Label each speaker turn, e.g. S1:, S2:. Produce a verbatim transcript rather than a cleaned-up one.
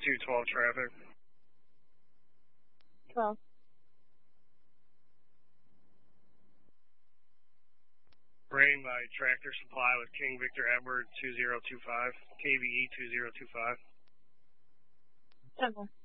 S1: two twelve traffic.
S2: twelve.
S1: Rain by Tractor Supply with King Victor Edward two zero two five, K V E two zero two five.
S2: ten.